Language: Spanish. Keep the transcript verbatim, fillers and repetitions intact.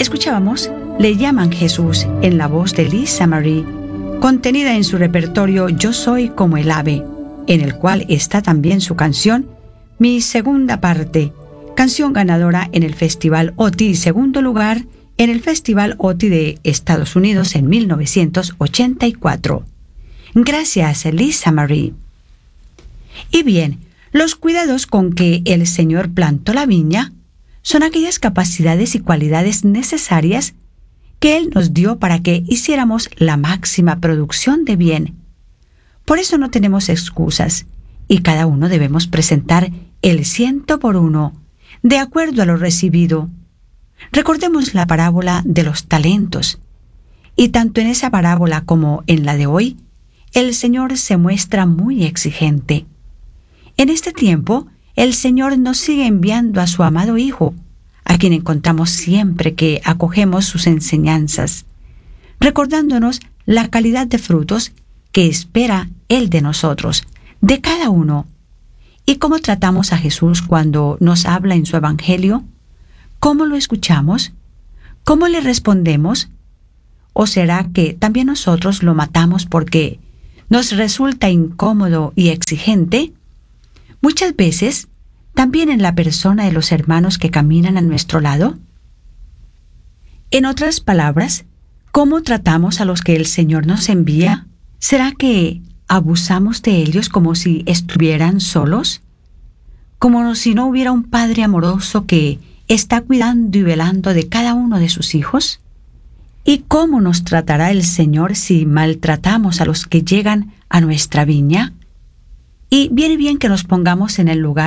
Escuchábamos Le llaman Jesús en la voz de Lisa Marie, contenida en su repertorio Yo soy como el ave, en el cual está también su canción Mi segunda parte, canción ganadora en el Festival O T I y segundo lugar en el Festival O T I de Estados Unidos en mil novecientos ochenta y cuatro. Gracias, Lisa Marie. Y bien, los cuidados con que el Señor plantó la viña son aquellas capacidades y cualidades necesarias que Él nos dio para que hiciéramos la máxima producción de bien. Por eso no tenemos excusas, y cada uno debemos presentar el ciento por uno, de acuerdo a lo recibido. Recordemos la parábola de los talentos, y tanto en esa parábola como en la de hoy, el Señor se muestra muy exigente. En este tiempo, el Señor nos sigue enviando a su amado Hijo, a quien encontramos siempre que acogemos sus enseñanzas, recordándonos la calidad de frutos que espera Él de nosotros, de cada uno. ¿Y cómo tratamos a Jesús cuando nos habla en su Evangelio? ¿Cómo lo escuchamos? ¿Cómo le respondemos? ¿O será que también nosotros lo matamos porque nos resulta incómodo y exigente? Muchas veces, también en la persona de los hermanos que caminan a nuestro lado. En otras palabras, ¿cómo tratamos a los que el Señor nos envía? ¿Será que abusamos de ellos como si estuvieran solos? ¿Como si no hubiera un Padre amoroso que está cuidando y velando de cada uno de sus hijos? ¿Y cómo nos tratará el Señor si maltratamos a los que llegan a nuestra viña? Y viene bien que nos pongamos en el lugar